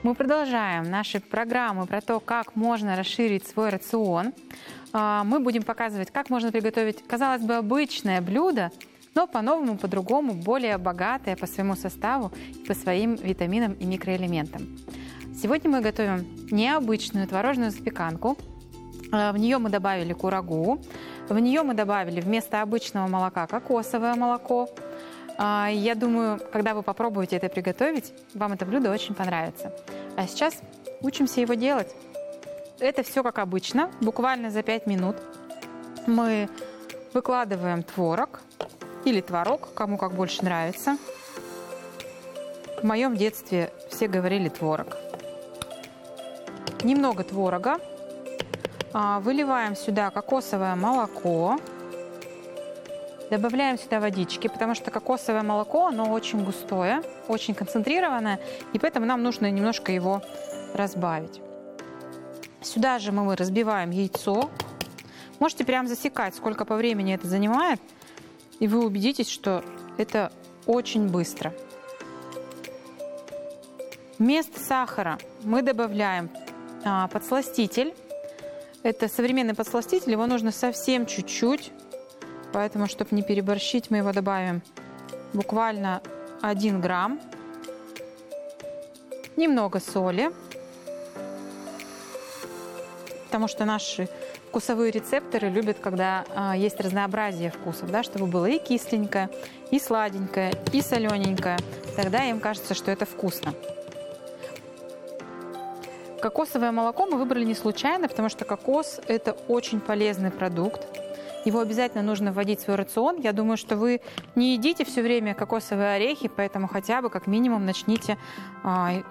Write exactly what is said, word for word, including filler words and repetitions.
Мы продолжаем наши программы про то, как можно расширить свой рацион. Мы будем показывать, как можно приготовить, казалось бы, обычное блюдо, но по-новому, по-другому, более богатое по своему составу, по своим витаминам и микроэлементам. Сегодня мы готовим необычную творожную запеканку. В нее мы добавили курагу, в нее мы добавили вместо обычного молока кокосовое молоко. Я думаю, когда вы попробуете это приготовить, вам это блюдо очень понравится. А сейчас учимся его делать. Это все как обычно, буквально за пять минут. Мы выкладываем творог или творог, кому как больше нравится. В моем детстве все говорили творог. Немного творога. Выливаем сюда кокосовое молоко. Добавляем сюда водички, потому что кокосовое молоко, оно очень густое, очень концентрированное, и поэтому нам нужно немножко его разбавить. Сюда же мы разбиваем яйцо. Можете прям засекать, сколько по времени это занимает, и вы убедитесь, что это очень быстро. Вместо сахара мы добавляем а, подсластитель. Это современный подсластитель, его нужно совсем чуть-чуть. Поэтому, чтобы не переборщить, мы его добавим буквально один грамм. Немного соли, потому что наши вкусовые рецепторы любят, когда а, есть разнообразие вкусов, да, чтобы было и кисленькое, и сладенькое, и солененькое. Тогда им кажется, что это вкусно. Кокосовое молоко мы выбрали не случайно, потому что кокос – это очень полезный продукт. Его обязательно нужно вводить в свой рацион. Я думаю, что вы не едите все время кокосовые орехи, поэтому хотя бы как минимум начните